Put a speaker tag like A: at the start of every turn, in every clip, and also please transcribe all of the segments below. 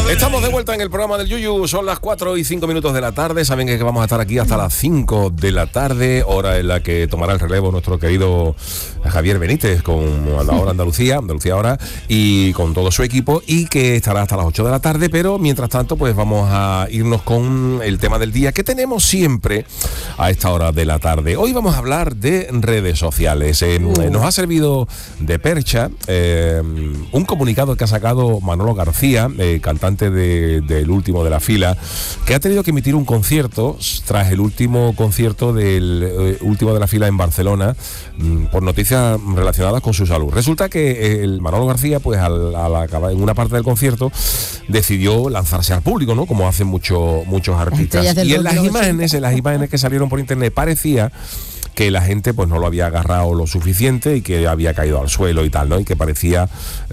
A: Estamos de vuelta en el programa del Yuyu, son las 4:05 de la tarde, saben que vamos a estar aquí hasta las 5 de la tarde, hora en la que tomará el relevo nuestro querido Javier Benítez con la hora Andalucía ahora, y con todo su equipo, y que estará hasta las 8 de la tarde, pero mientras tanto pues vamos a irnos con el tema del día que tenemos siempre a esta hora de la tarde. Hoy vamos a hablar de redes sociales. Nos ha servido de percha un comunicado que ha sacado Manolo García, cantante del último de la fila, que ha tenido que emitir un concierto tras el último concierto del último de la fila en Barcelona por noticias relacionadas con su salud. Resulta que el Manolo García, pues al acabar en una parte del concierto, decidió lanzarse al público, ¿no? Como hacen muchos artistas. Y en las imágenes que salieron por internet parecía que la gente pues no lo había agarrado lo suficiente y que había caído al suelo y tal, ¿no? Y que parecía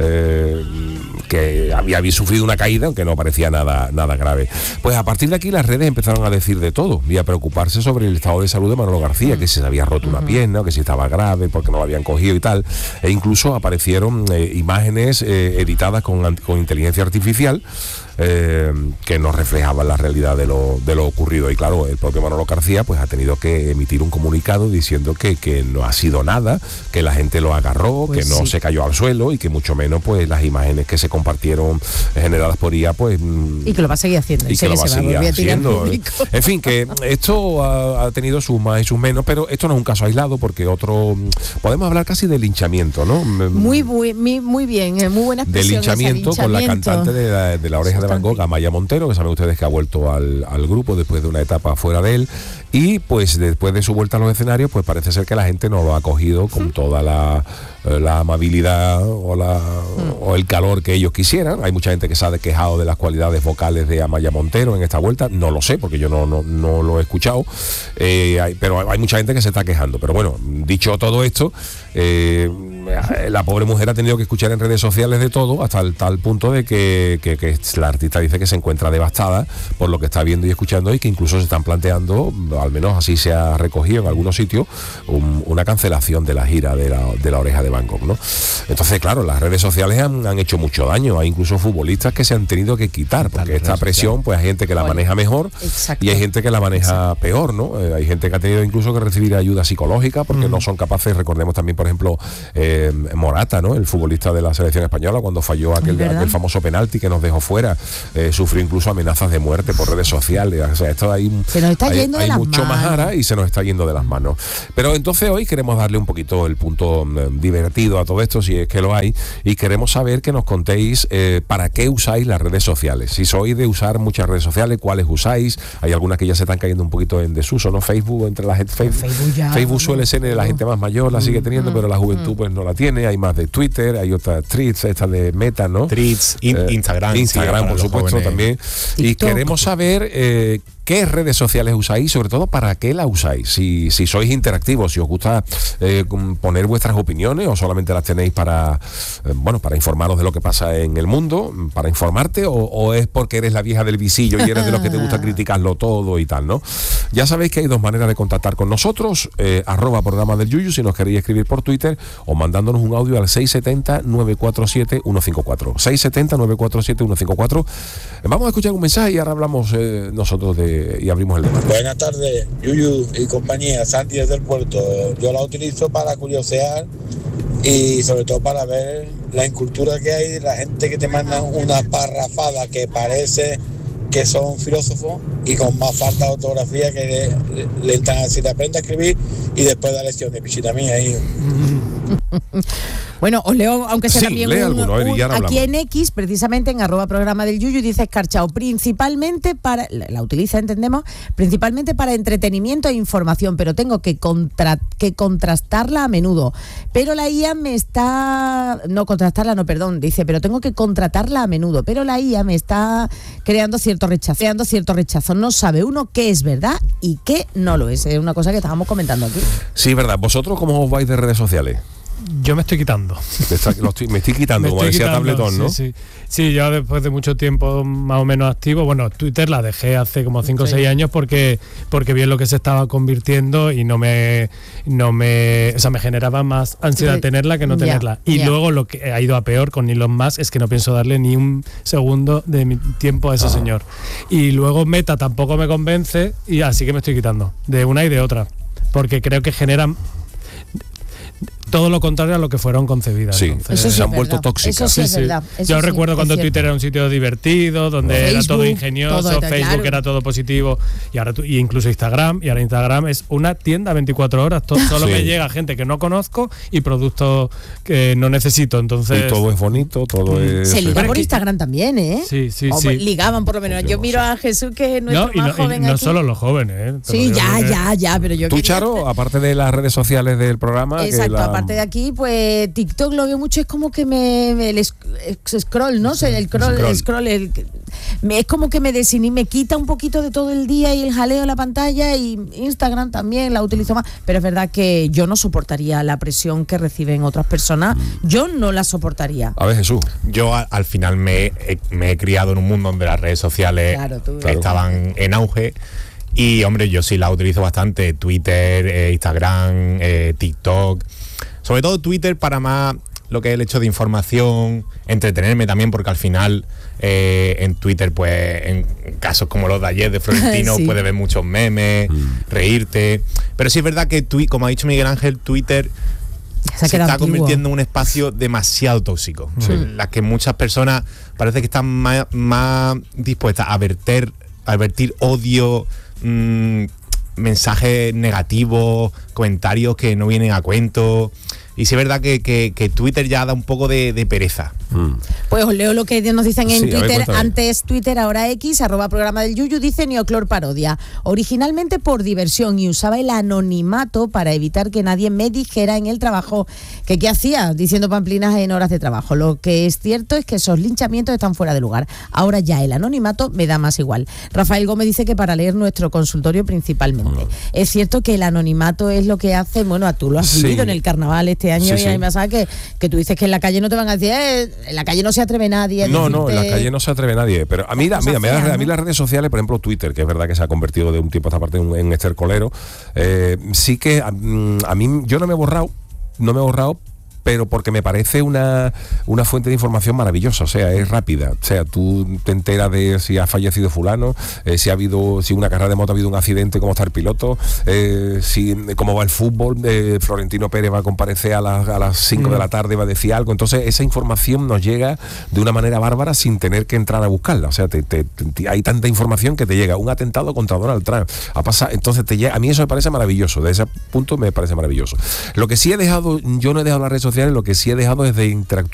A: que había sufrido una caída, aunque no parecía nada grave. Pues a partir de aquí las redes empezaron a decir de todo y a preocuparse sobre el estado de salud de Manolo García, que si se había roto una pierna, o que si estaba grave porque no lo habían cogido y tal. E incluso aparecieron imágenes editadas con inteligencia artificial, que no reflejaban la realidad de lo ocurrido. Y claro, el propio Manolo García pues ha tenido que emitir un comunicado diciendo que no ha sido nada, que la gente lo agarró, pues que no se cayó al suelo, y que mucho menos pues las imágenes que se compartieron generadas por IA pues y que lo va a seguir haciendo, y que lo va a seguir haciendo. En fin, que esto ha tenido sus más y sus menos, pero esto no es un caso aislado, porque podemos hablar casi de linchamiento, ¿no? Muy bien, muy buena expresión. De linchamiento con la cantante de la Oreja de Van Gogh, Amaya Montero, que saben ustedes que ha vuelto al grupo después de una etapa fuera de él, y pues después de su vuelta a los escenarios pues parece ser que la gente no lo ha acogido con toda la amabilidad o el calor que ellos quisieran. Hay mucha gente que se ha quejado de las cualidades vocales de Amaya Montero en esta vuelta, no lo sé porque yo no lo he escuchado, pero hay mucha gente que se está quejando. Pero bueno, dicho todo esto, la pobre mujer ha tenido que escuchar en redes sociales de todo, hasta el tal punto de que la artista dice que se encuentra devastada por lo que está viendo y escuchando, y que incluso se están planteando, al menos así se ha recogido en algunos sitios, una cancelación de la gira de la Oreja de Van Gogh, ¿no? Entonces, claro, las redes sociales han hecho mucho daño. Hay incluso futbolistas que se han tenido que quitar, porque esta presión, pues hay gente que la maneja mejor. Exacto. Y hay gente que la maneja peor, ¿no? Hay gente que ha tenido incluso que recibir ayuda psicológica porque no son capaces. Recordemos también, por ejemplo, Morata, ¿no? El futbolista de la selección española, cuando falló aquel famoso penalti que nos dejó fuera, sufrió incluso amenazas de muerte por redes sociales. O sea, esto hay mucho más ara y se nos está yendo de las manos. Pero entonces hoy queremos darle un poquito el punto divertido a todo esto, si es que lo hay, y queremos saber que nos contéis para qué usáis las redes sociales. Si sois de usar muchas redes sociales, ¿cuáles usáis? Hay algunas que ya se están cayendo un poquito en desuso, ¿no? Facebook, entre la gente, Facebook suele ser de la gente más mayor, la sigue teniendo, pero la juventud pues no la tiene. Hay más de Twitter, hay otras Threads, estas de Meta, ¿no? Threads, Instagram, por supuesto, jóvenes. También. TikTok. Y queremos saber ¿qué redes sociales usáis? Sobre todo, ¿para qué la usáis? Si sois interactivos, si os gusta poner vuestras opiniones, o solamente las tenéis para informaros de lo que pasa en el mundo, para informarte, o es porque eres la vieja del visillo y eres de los que te gusta criticarlo todo y tal, ¿no? Ya sabéis que hay dos maneras de contactar con nosotros, @programa del Yuyu, si nos queréis escribir por Twitter, o mandándonos un audio al 670-947-154. 670-947-154. Vamos a escuchar un mensaje y ahora hablamos nosotros y abrimos el debate.
B: Buenas tardes, Yuyu y compañía, Santi desde el puerto. Yo la utilizo para curiosear y sobre todo para ver la incultura que hay de la gente que te manda una parrafada que parece que son filósofos y con más falta de ortografía que le están así, te aprende a escribir y después da lecciones, pichita mía ahí.
C: Bueno, os leo, aunque sea también aquí en X, precisamente en @programa del Yuyu, dice Escarchao, principalmente para, la utiliza, entendemos, principalmente para entretenimiento e información, pero tengo que contrastarla a menudo. Pero la IA dice, pero tengo que contratarla a menudo, pero la IA me está creando cierto rechazo. No sabe uno qué es verdad y qué no lo es. Es una cosa que estábamos comentando aquí.
A: Sí, verdad. ¿Vosotros cómo os vais de redes sociales?
D: Yo me estoy quitando.
A: Me estoy quitando, como decía Tabletón, ¿no?
D: Sí, yo después de mucho tiempo más o menos activo, bueno, Twitter la dejé hace como 5 o 6 años porque vi en lo que se estaba convirtiendo y me generaba más ansiedad tenerla que no tenerla. Y luego lo que ha ido a peor con Elon Musk es que no pienso darle ni un segundo de mi tiempo a ese señor. Y luego Meta tampoco me convence y así que me estoy quitando de una y de otra, porque creo que generan todo lo contrario a lo que fueron concebidas.
A: Sí, se han vuelto tóxicas.
C: Eso sí es verdad.
D: Yo recuerdo cuando Twitter era un sitio divertido, donde Facebook, era todo ingenioso, Facebook era todo positivo, y ahora y incluso Instagram, y ahora Instagram es una tienda 24 horas. Solo me llega gente que no conozco y productos que no necesito. Entonces,
A: y todo es bonito, todo es...
C: Se liga por Instagram también, ¿eh?
D: Sí.
C: Ligaban por lo menos. Yo miro a Jesús, que es nuestro más joven
D: y no
C: aquí.
D: solo los jóvenes, ¿eh?
C: Sí, ya, pero yo...
A: Tú, Charo, aparte de las redes sociales del programa...
C: Exacto, aparte de aquí, pues TikTok lo veo mucho, es como que el scroll, ¿no? El scroll, es como que me quita un poquito de todo el día y el jaleo de la pantalla, y Instagram también la utilizo más, pero es verdad que yo no soportaría la presión que reciben otras personas, yo no la soportaría.
A: A ver, Jesús.
E: Yo al final me he criado en un mundo donde las redes sociales estaban en auge. Y, hombre, yo sí la utilizo bastante, Twitter, Instagram, TikTok. Sobre todo Twitter para más lo que es el hecho de información, entretenerme también, porque al final en Twitter, pues en casos como los de ayer de Florentino, puedes ver muchos memes, reírte. Pero sí es verdad que, como ha dicho Miguel Ángel, Twitter se está convirtiendo en un espacio demasiado tóxico, en la que muchas personas parece que están más dispuestas a vertir odio, mensajes negativos, comentarios que no vienen a cuento. Y sí es verdad que Twitter ya da un poco de pereza.
C: Pues os leo lo que nos dicen en Twitter. Antes Twitter, ahora X, @programa del Yuyu, dice Neoclor Parodia. Originalmente por diversión, y usaba el anonimato para evitar que nadie me dijera en el trabajo que qué hacía, diciendo pamplinas en horas de trabajo. Lo que es cierto es que esos linchamientos están fuera de lugar. Ahora ya el anonimato me da más igual. Rafael Gómez dice que para leer nuestro consultorio principalmente. Es cierto que el anonimato es lo que hace, bueno, tú lo has vivido en el carnaval este año, y a mí me pasa que tú dices que en la calle no te van a decir, en la calle no se atreve nadie.
A: No, en la calle no se atreve nadie. Pero a mí, a mí las redes sociales, por ejemplo Twitter, que es verdad que se ha convertido de un tiempo a esta parte en estercolero, sí que a mí, yo no me he borrado, pero porque me parece una fuente de información maravillosa, o sea, es rápida, o sea, tú te enteras de si ha fallecido fulano, si una carrera de moto ha habido un accidente, cómo está el piloto, cómo va el fútbol, Florentino Pérez va a comparecer a las 5 de la tarde, va a decir algo. Entonces esa información nos llega de una manera bárbara sin tener que entrar a buscarla, o sea, hay tanta información que te llega. Un atentado contra Donald Trump ha pasado, entonces te llega. A mí eso me parece maravilloso, de ese punto me parece maravilloso. Lo que sí yo no he dejado las redes sociales, lo que sí he dejado es de interactuar